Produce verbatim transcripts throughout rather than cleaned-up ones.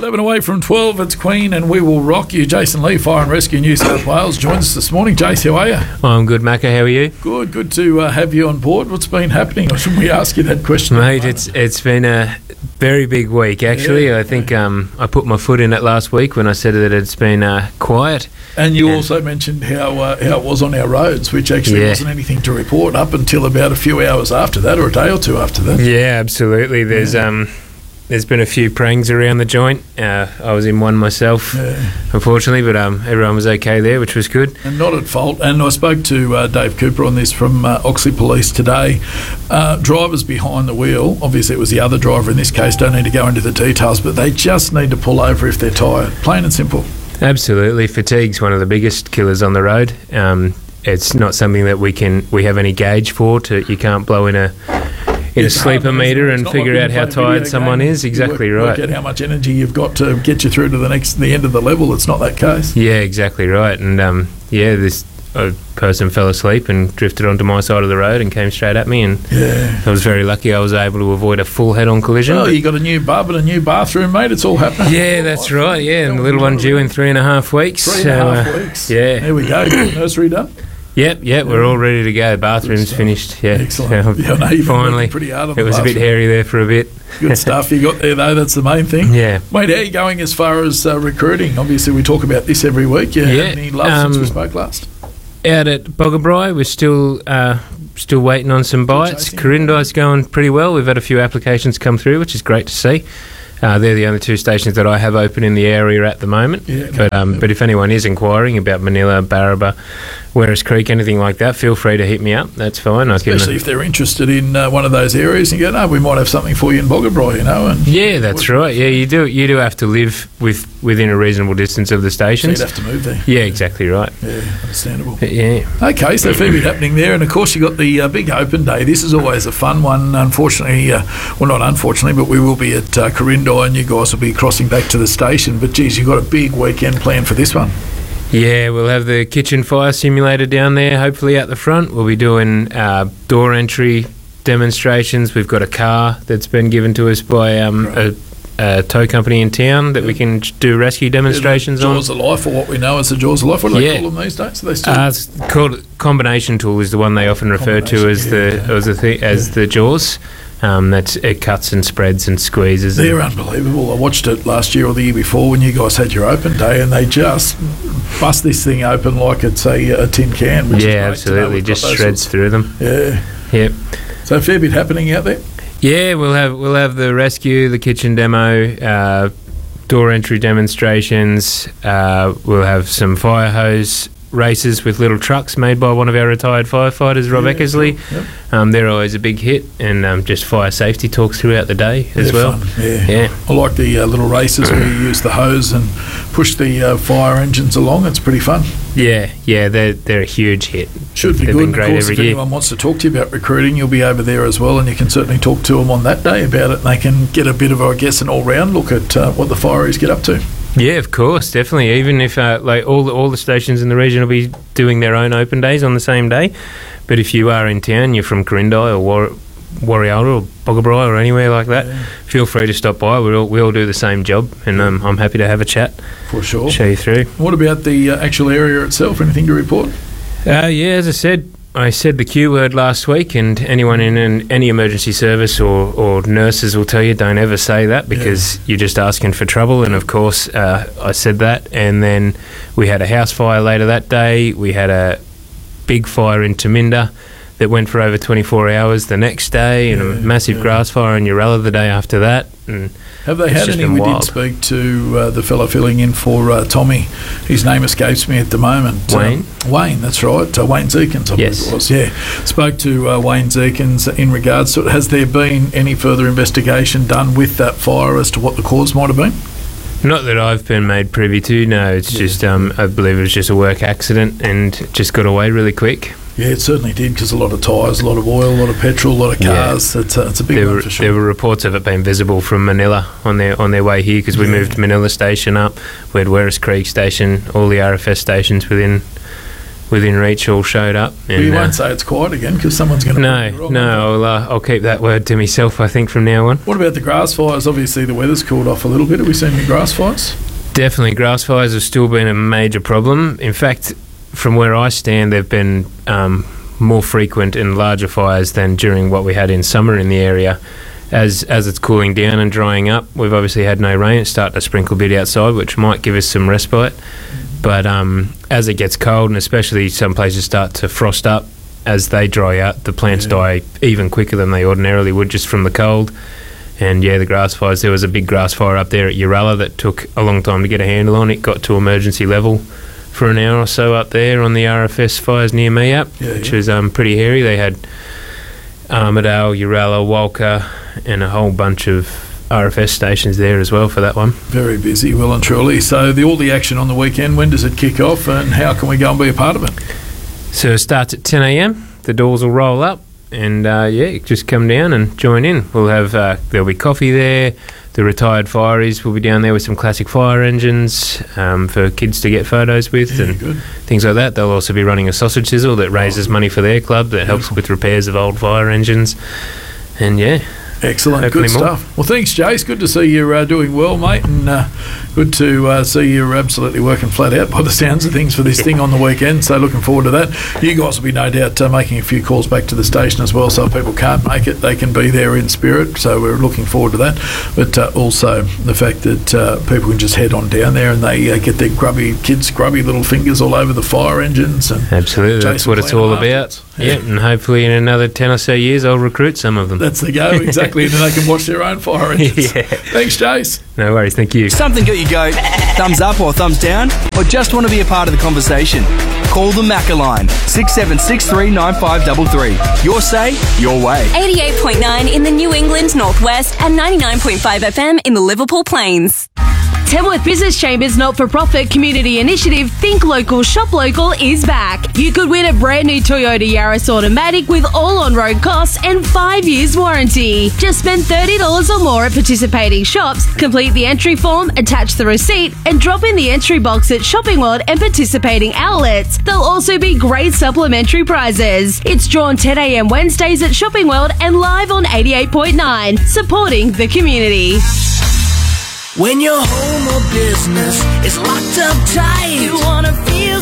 eleven away from twelve, it's Queen and We Will Rock You. Jason Lee, Fire and Rescue New South Wales, joins us this morning. Jace, how are you? I'm good, Macca. How are you? Good, good to uh, have you on board. What's been happening? Or shouldn't we ask you that question? Mate, it's it's been a very big week, actually. Yeah, I think yeah. um, I put my foot in it last week when I said that it's been uh, quiet. And you Yeah. also mentioned how uh, how it was on our roads, which actually Yeah. wasn't anything to report up until about a few hours after that, or a day or two after that. Yeah, absolutely. There's Yeah. um, there's been a few prangs around the joint. Uh, I was in one myself, Yeah. unfortunately, but um, everyone was okay there, which was good. And not at fault. And I spoke to uh, Dave Cooper on this from uh, Oxley Police today. Uh, drivers behind the wheel, obviously it was the other driver in this case, don't need to go into the details, but they just need to pull over if they're tired. Plain and simple. Absolutely, fatigue's one of the biggest killers on the road. Um, it's not something that we can we have any gauge for. To you can't blow in a in a It's sleeper hard, meter it's and not figure like out when how you play a tired video someone game. is. You Exactly work, right. Work out how much energy you've got to get you through to the next the end of the level. It's not that case. Yeah, exactly right. And um, yeah, this uh, person fell asleep and drifted onto my side of the road and came straight at me. And Yeah. I was very lucky I was able to avoid a full head-on collision. Oh, you got a new bub and a new bathroom, mate. It's all happening. Yeah, that's right. Yeah, and the little one due in three and a half weeks. Three and a So, half uh, weeks. yeah. There we go. Nursery done. Yep, yep, we're all ready to go. Bathroom's stuff. finished. Yeah, Excellent. So Yeah, I know you've been finally. working pretty hard on It the was a bit bathroom. hairy there for a bit. Good stuff you got there, though. That's the main thing. Yeah. Mate, how are you going as far as uh, recruiting? Obviously, we talk about this every week. You Yeah, had any love since we um, spoke last? Out at Boggabri, we're still uh, still waiting on some bites. chasing. Corindi's going pretty well. We've had a few applications come through, which is great to see. Uh, they're the only two stations that I have open in the area at the moment. Yeah, but um, no. but if anyone is inquiring about Manila, Barraba, Werris Creek, anything like that, feel free to hit me up. That's fine. I can, Especially if they're interested in uh, one of those areas and you go, no, we might have something for you in Boggabri, you know. And yeah, that's right. Yeah, you do you do have to live with within a reasonable distance of the so you'd stations. have to move there. Yeah, exactly right. Yeah, understandable. But yeah. Okay, so a fair bit happening there, and of course you got the uh, big open day. This is always a fun one. Unfortunately, uh, well not unfortunately, but we will be at uh, Corindi, and you guys will be crossing back to the station. But geez, you've got a big weekend planned for this one. Yeah, we'll have the kitchen fire simulator down there, hopefully out the front. We'll be doing uh, door entry demonstrations. We've got a car that's been given to us by um, a, a tow company in town that we can do rescue demonstrations Yeah, the on. Jaws of Life, or what we know as the Jaws of Life. What do they Yeah. call them these days? Are they still? Uh, it's called Combination Tool is the one they often refer to as Combination, the yeah, as the thi- as the Jaws. Um, that's it cuts and spreads and squeezes. They're and, unbelievable. I watched it last year or the year before when you guys had your open day, and they just bust this thing open like it's a, a tin can. Which is yeah, great to know absolutely, we've got just those shreds sorts- through them. Yeah. Yep. So a fair bit happening out there. Yeah, we'll have we'll have the rescue, the kitchen demo, uh, door entry demonstrations. Uh, we'll have some fire hose races with little trucks made by one of our retired firefighters, Rob Yeah, Eckersley. cool. Yep. Um, they're always a big hit, and um, just fire safety talks throughout the day as They're well. fun, Yeah. Yeah. I like the uh, little races where you use the hose and push the uh, fire engines along. It's pretty fun. Yeah, yeah, they're they're a huge hit. Should be They've good. been And of great course, every if year. anyone wants to talk to you about recruiting, you'll be over there as well, and you can certainly talk to them on that day about it. And they can get a bit of, I guess, an all-round look at uh, what the fireys get up to. Yeah, of course, definitely. Even if uh, like all the, all the stations in the region will be doing their own open days on the same day, but if you are in town, you're from Corindi or War- Warriora or Boggabri or anywhere like that, Yeah. feel free to stop by. We all we all do the same job, and um, I'm happy to have a chat, For sure. show you through. What about the uh, actual area itself? Anything to report? Uh, yeah, as I said, I said the Q word last week, and anyone in an, any emergency service or, or nurses will tell you don't ever say that because you're just asking for trouble. And of course, uh, I said that, and then we had a house fire later that day. We had a big fire in Taminda that went for over twenty-four hours the next day, and Yeah, a massive yeah. grass fire in Uralla the day after that. And Have they It's had just any? been We wild. did speak to uh, the fellow filling in for uh, Tommy. His name escapes me at the moment. Wayne? Um, Wayne, that's right. Uh, Wayne Zeekins, I Yes. believe it was. Yeah. Spoke to uh, Wayne Zeekins in regards to it. Has there been any further investigation done with that fire as to what the cause might have been? Not that I've been made privy to, no. It's Yeah. just, um, I believe it was just a work accident and just got away really quick. Yeah, it certainly did, because a lot of tyres, a lot of oil, a lot of petrol, a lot of Yeah. cars. It's, a, it's a big There one were, for sure. there were reports of it being visible from Manila on their on their way here because we Yeah. moved Manila Station up. We had Werris Creek Station, all the R F S stations within within reach all showed up. But you and, uh, won't say it's quiet again because someone's going to No, no, I'll, uh, I'll keep that word to myself, I think, from now on. What about the grass fires? Obviously, the weather's cooled off a little bit. Have we seen any grass fires? Definitely, grass fires have still been a major problem. In fact, from where I stand, they've been um, more frequent and larger fires than during what we had in summer in the area. As as it's cooling down and drying up, we've obviously had no rain. It's starting to sprinkle a bit outside, which might give us some respite. But um, as it gets cold, and especially some places start to frost up, as they dry out, the plants Yeah. die even quicker than they ordinarily would just from the cold. And yeah, the grass fires, there was a big grass fire up there at Uralla that took a long time to get a handle on. It got to emergency level for an hour or so up there on the R F S fires near Meeap, Yeah, which yeah. was um, pretty hairy. They had Armidale, Uralla, Walker, and a whole bunch of R F S stations there as well for that one. Very busy, well and truly. So the, all the action on the weekend, when does it kick off and how can we go and be a part of it? So it starts at ten a m. The doors will roll up, and uh, yeah, just come down and join in. We'll have uh, there'll be coffee there. The retired fireys will be down there with some classic fire engines um, for kids to get photos with Yeah, and good. things like that. They'll also be running a sausage sizzle that raises money for their club that helps with repairs of old fire engines. And yeah, Excellent, Hopefully good more. stuff. Well, thanks, Jace. Good to see you uh, doing well, mate, and uh, good to uh, see you're absolutely working flat out by the sounds of things for this thing on the weekend. So looking forward to that. You guys will be no doubt uh, making a few calls back to the station as well, so if people can't make it, they can be there in spirit. So we're looking forward to that. But uh, also the fact that uh, people can just head on down there and they uh, get their grubby kids' grubby little fingers all over the fire engines. And absolutely, that's Jason what it's clean all them about. afterwards. Yeah, and hopefully in another ten or so years, I'll recruit some of them. That's the go, exactly. And then they can watch their own fire engines. Yeah. Thanks, Jace. No worries, thank you. Something got you go thumbs up or thumbs down, or just want to be a part of the conversation? Call the Macca line, six seven six three nine five three three. Your say, your way. eighty-eight point nine in the New England Northwest and ninety-nine point five F M in the Liverpool Plains. Tamworth Business Chamber's not-for-profit community initiative Think Local, Shop Local is back. You could win a brand new Toyota Yaris automatic with all on-road costs and five years warranty. Just spend thirty dollars or more at participating shops, complete the entry form, attach the receipt, and drop in the entry box at Shopping World and participating outlets. There'll also be great supplementary prizes. It's drawn ten a m Wednesdays at Shopping World and live on eighty-eight point nine, supporting the community. When your home or business is locked up tight, you wanna feel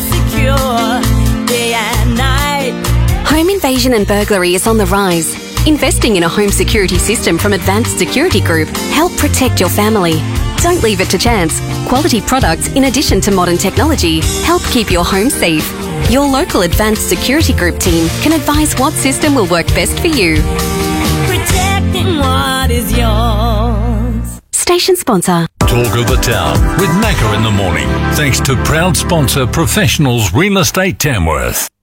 secure day and night. Home invasion and burglary is on the rise. Investing in a home security system from Advanced Security Group help protect your family. Don't leave it to chance. Quality products, in addition to modern technology, help keep your home safe. Your local Advanced Security Group team can advise what system will work best for you. Protecting what is yours. Station sponsor. Talk of the Town with Macca in the morning. Thanks to proud sponsor Professionals Real Estate Tamworth.